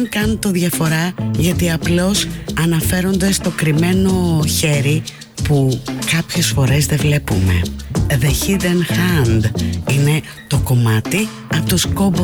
δεν κάνουν το διαφορά, γιατί απλώς αναφέρονται στο κρυμμένο χέρι που κάποιες φορές δεν βλέπουμε. The Hidden Hand είναι το κομμάτι από το Scobo